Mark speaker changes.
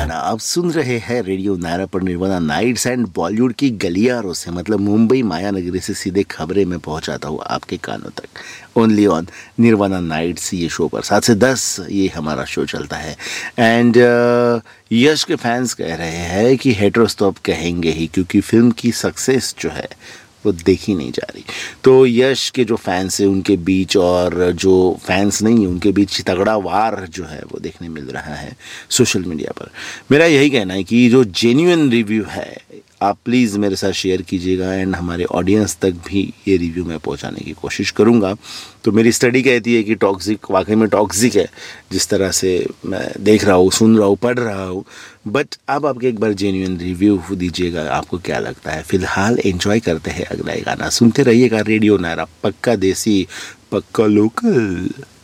Speaker 1: गाना आप सुन रहे हैं रेडियो नायरा पर निर्वाणा नाइट्स एंड बॉलीवुड की गलियारों से मतलब मुंबई माया नगरी से सीधे खबरें में पहुंचाता हूँ आपके कानों तक ओनली ऑन निर्वाणा नाइट्स ये शो पर 7 से 10 ये हमारा शो चलता है। एंड यश के फैंस कह रहे हैं कि हेटरोस तो अब कहेंगे ही क्योंकि फिल्म की सक्सेस जो है वो देखी नहीं जा रही। तो यश के जो फैंस हैं उनके बीच और जो फैंस नहीं है उनके बीच तगड़ा वार जो है वो देखने मिल रहा है सोशल मीडिया पर। मेरा यही कहना है कि जो जेन्युइन रिव्यू है आप प्लीज़ मेरे साथ शेयर कीजिएगा एंड हमारे ऑडियंस तक भी ये रिव्यू मैं पहुंचाने की कोशिश करूंगा। तो मेरी स्टडी कहती है कि टॉक्सिक वाकई में टॉक्सिक है जिस तरह से मैं देख रहा हूँ, सुन रहा हूँ, पढ़ रहा हूँ। बट अब आपके एक बार जेन्युइन रिव्यू दीजिएगा आपको क्या लगता है। फिलहाल एंजॉय करते हैं अगला गाना, सुनते रहिएगा रेडियो नायरा, पक्का देसी पक्का लोकल।